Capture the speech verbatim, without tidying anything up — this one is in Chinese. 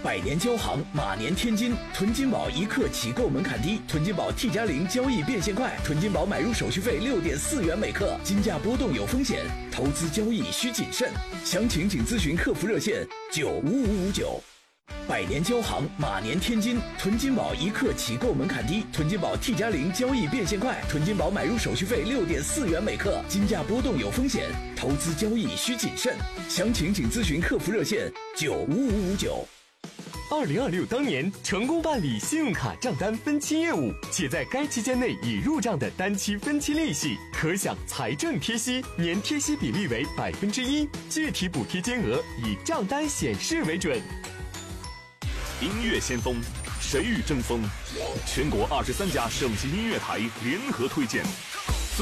百年交行，马年天金。囤金宝一克起购门槛低，囤金宝 T 加零交易变现快，囤金宝买入手续费六点四元每克。金价波动有风险，投资交易需谨慎。详情请咨询客服热线九五五五九。百年交行，马年天金。囤金宝一克起购门槛低，囤金宝 T 加零交易变现快，囤金宝买入手续费六点四元每克。金价波动有风险，投资交易需谨慎。详情请咨询客服热线九五五五九。 二零二六当年成功办理信用卡账单分期业务，且在该期间内已入账的单期分期利息，可享财政贴息，年贴息比例为百分之一，具体补贴金额以账单显示为准。 音乐先锋，谁与争锋？全国二十三家省级音乐台联合推荐。